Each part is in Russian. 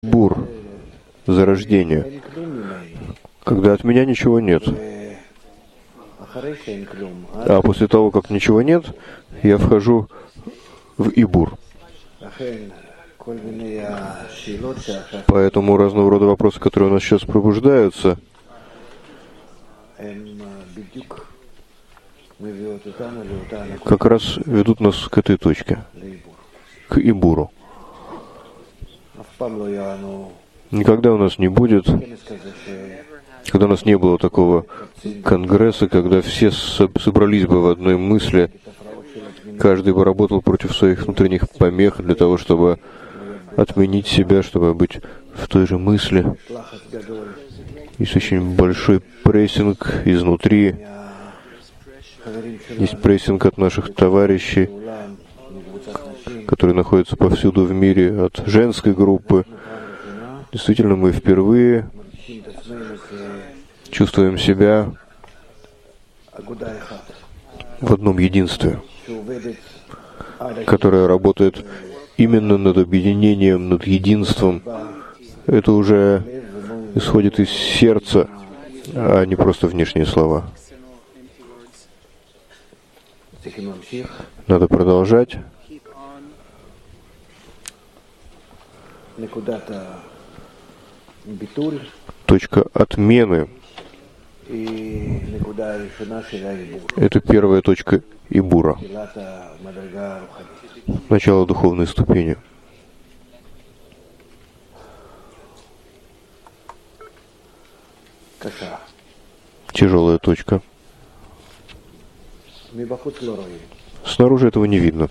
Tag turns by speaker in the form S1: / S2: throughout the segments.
S1: бур, зарождение, когда от меня ничего нет. А после того, как ничего нет, я вхожу в ибур. Поэтому разного рода вопросы, которые у нас сейчас пробуждаются, как раз ведут нас к этой точке, к ибуру. Никогда у нас не будет, когда у нас не было такого конгресса, когда все собрались бы в одной мысли, каждый бы работал против своих внутренних помех для того, чтобы отменить себя, чтобы быть в той же мысли. Есть очень большой прессинг изнутри, есть прессинг от наших товарищей, которые находятся повсюду в мире, от женской группы. Действительно, мы впервые чувствуем себя в одном единстве, которое работает именно над объединением, над единством. Это уже исходит из сердца, а не просто внешние слова. Надо продолжать. Точка отмены — это первая точка ибура, начало духовной ступени. Тяжелая точка. Снаружи этого не видно.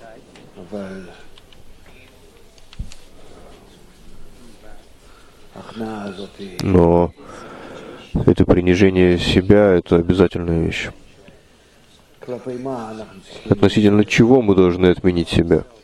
S1: Но это принижение себя — это обязательная вещь. Относительно чего мы должны отменить себя?